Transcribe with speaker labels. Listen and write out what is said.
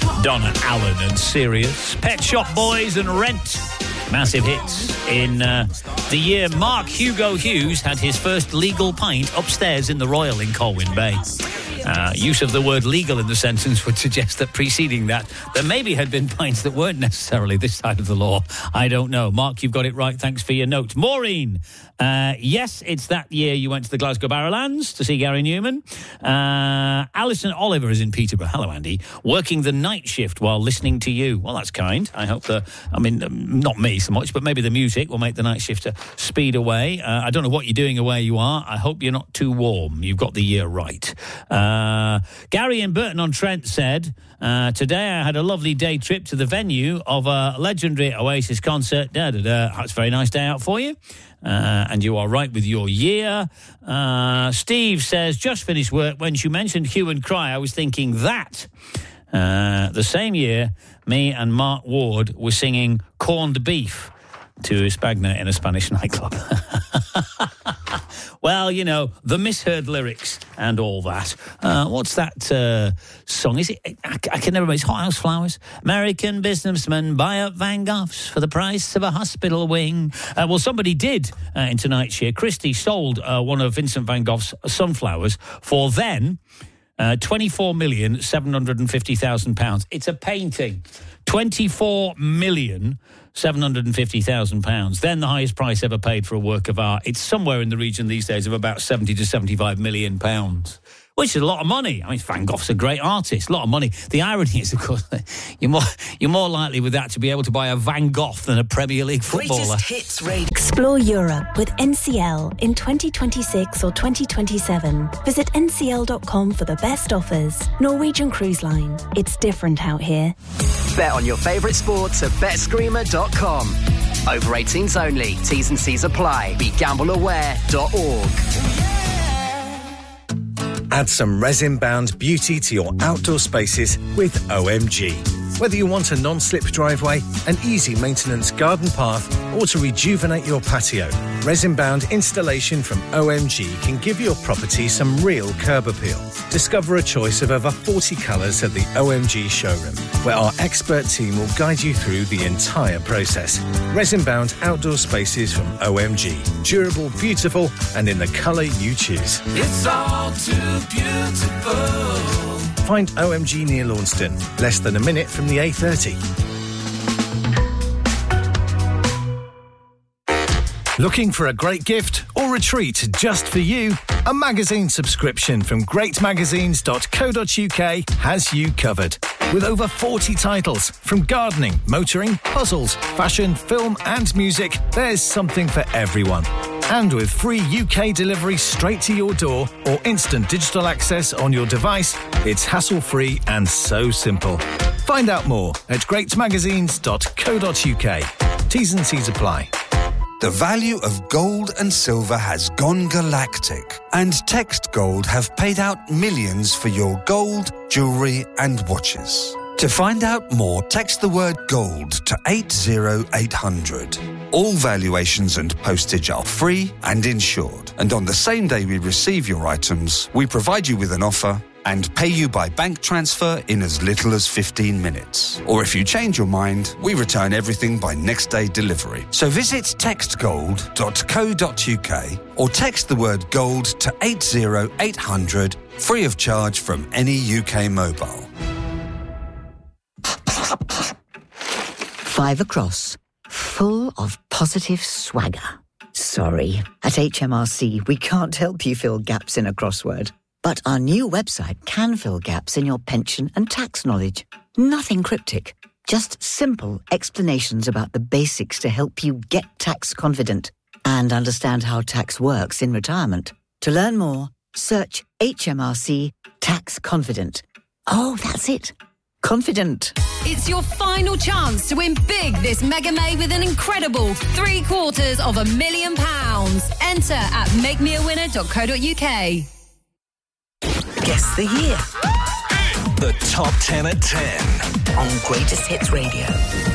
Speaker 1: Donna Allen and Sirius. Pet Shop Boys and Rent. Massive hits in the year Mark Hugo Hughes had his first legal pint upstairs in the Royal in Colwyn Bay. Use of the word legal in the sentence would suggest that preceding that, there maybe had been pints that weren't necessarily this side of the law. I don't know. Mark, you've got it right. Thanks for your note. Maureen, yes, it's that year you went to the Glasgow Barrowlands to see Gary Newman. Alison Oliver is in Peterborough. Hello, Andy. Working the night shift while listening to you. Well, that's kind. I hope not me so much, but maybe the music will make the night shift speed away. I don't know what you're doing where you are. I hope you're not too warm. You've got the year right. Gary in Burton-on-Trent said, today I had a lovely day trip to the venue of a legendary Oasis concert. That's a very nice day out for you. And you are right with your year. Steve says, just finished work. When you mentioned Hue and Cry, I was thinking that. The same year, me and Mark Ward were singing Corned Beef to Spagna in a Spanish nightclub. Well, you know, the misheard lyrics and all that. What's that song? Is it? I can never remember. It's Hot House Flowers. American businessmen buy up Van Goghs for the price of a hospital wing. Well, somebody did in tonight's year. Christie sold one of Vincent Van Gogh's sunflowers for then £24,750,000. It's a painting. £24,750,000. Then the highest price ever paid for a work of art. It's somewhere in the region these days of about £70 to £75 million, which is a lot of money. I mean, Van Gogh's a great artist, a lot of money. The irony is, of course, you're more likely with that to be able to buy a Van Gogh than a Premier League footballer.
Speaker 2: Greatest hits radio. Explore Europe with NCL in 2026 or 2027. Visit ncl.com for the best offers. Norwegian Cruise Line. It's different out here.
Speaker 3: Bet on your favourite sports at betscreamer.com. Over 18s only. T's and C's apply. BeGambleAware.org.
Speaker 4: Add some resin-bound beauty to your outdoor spaces with OMG. Whether you want a non-slip driveway, an easy maintenance garden path, or to rejuvenate your patio, resin-bound installation from OMG can give your property some real curb appeal. Discover a choice of over 40 colours at the OMG showroom, where our expert team will guide you through the entire process. Resin-bound outdoor spaces from OMG. Durable, beautiful, and in the colour you choose.
Speaker 5: It's all too beautiful.
Speaker 4: Find OMG near Launceston, less than a minute from the A30. Looking for a great gift or a treat just for you? A magazine subscription from greatmagazines.co.uk has you covered. With over 40 titles, from gardening, motoring, puzzles, fashion, film and music, there's something for everyone. And with free UK delivery straight to your door or instant digital access on your device, it's hassle-free and so simple. Find out more at greatmagazines.co.uk. T's and C's apply.
Speaker 6: The value of gold and silver has gone galactic, and Text Gold have paid out millions for your gold, jewellery and watches. To find out more, text the word GOLD to 80800. All valuations and postage are free and insured. And on the same day we receive your items, we provide you with an offer and pay you by bank transfer in as little as 15 minutes. Or if you change your mind, we return everything by next day delivery. So visit textgold.co.uk or text the word GOLD to 80800, free of charge from any UK mobile.
Speaker 7: 5 across, full of positive swagger. Sorry, at HMRC we can't help you fill gaps in a crossword. But our new website can fill gaps in your pension and tax knowledge. Nothing cryptic, just simple explanations about the basics to help you get tax confident and understand how tax works in retirement. To learn more, search HMRC Tax Confident. Oh, that's it. Confident.
Speaker 8: It's your final chance to win big this Mega May with an incredible £750,000. Enter at makemeawinner.co.uk.
Speaker 2: Guess the year.
Speaker 5: The top 10 at 10
Speaker 2: on Greatest Hits Radio.